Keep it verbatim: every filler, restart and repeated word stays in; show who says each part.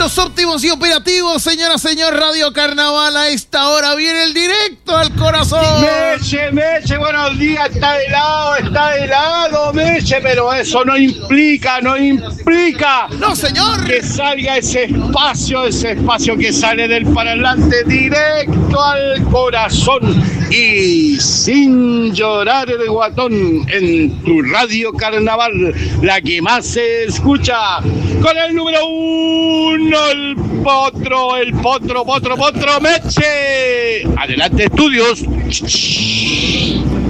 Speaker 1: Estamos óptimos y operativos, señora, señor. Radio Carnaval a esta hora viene el directo al corazón.
Speaker 2: Meche, Meche, buenos días. Está helado, está helado, Meche, pero eso no implica, no implica.
Speaker 1: No, señor.
Speaker 2: Que salga ese espacio, ese espacio que sale del parlante directo al corazón y sin llorar el guatón en tu Radio Carnaval, la que más se escucha, con el número uno, el potro, el potro, potro, potro, Meche. Adelante, estudios.